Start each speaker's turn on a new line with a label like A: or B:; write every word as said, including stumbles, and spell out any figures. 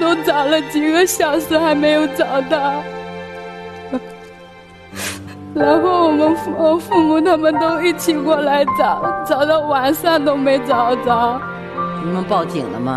A: 都找了几个小时还没有找到。然后我们父父母他们都一起过来找，找到晚上都没找着。
B: 你们报警了吗？